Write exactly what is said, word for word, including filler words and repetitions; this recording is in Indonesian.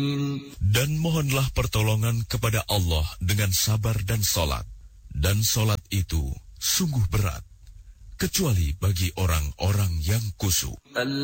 Dan mohonlah pertolongan kepada Allah dengan sabar dan solat. Dan solat itu sungguh berat, kecuali bagi orang-orang yang khusyuk.